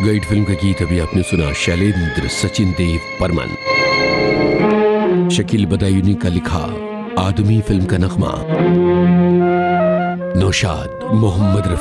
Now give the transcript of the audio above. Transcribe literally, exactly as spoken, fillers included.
Guide film का गीत अभी आपने सुना शैलेंद्र सचिन देव बर्मन। शकील बदायूनी का लिखा आदमी फिल्म का नगमा नौशाद मोहम्मद रफी